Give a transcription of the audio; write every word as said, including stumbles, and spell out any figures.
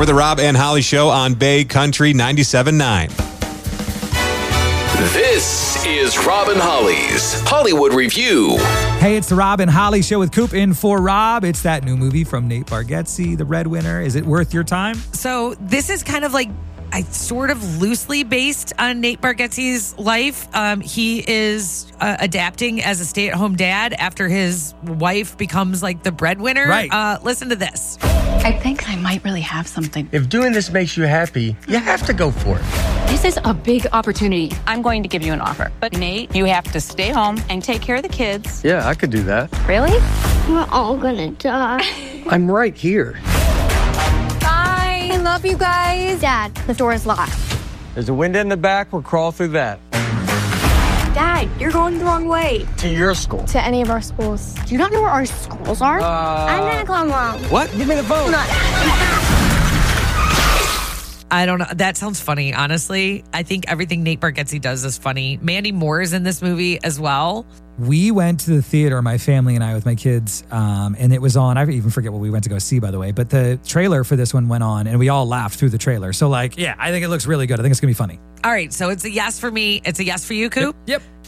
We're the Rob and Holly Show on Bay Country ninety-seven point nine. This is Rob and Holly's Hollywood Review. Hey, it's the Rob and Holly Show with Coop in for Rob. It's that new movie from Nate Bargatze, The Red Winner. Is it worth your time? So this is kind of like I sort of loosely based on Nate Bargatze's life. Um, he is uh, adapting as a stay-at-home dad after his wife becomes like the breadwinner. Right. Uh, listen to this. I think I might really have something. If doing this makes you happy, you have to go for it. This is a big opportunity. I'm going to give you an offer. But Nate, you have to stay home and take care of the kids. Yeah, I could do that. Really? We're all gonna die. I'm right here. Bye. I love you guys. Dad, the door is locked. There's a window in the back. We'll crawl through that. Dad, you're going the wrong way. To your school. To any of our schools. Do you not know where our schools are? Uh, I'm gonna call Mom. What? Give me the phone. I don't know. That sounds funny, honestly. I think everything Nate Bargatze does is funny. Mandy Moore is in this movie as well. We went to the theater, my family and I, with my kids, um, and it was on. I even forget what we went to go see, by the way. But the trailer for this one went on, and we all laughed through the trailer. So, like, yeah, I think it looks really good. I think it's going to be funny. All right, so it's a yes for me. It's a yes for you, Coop? Yep. yep.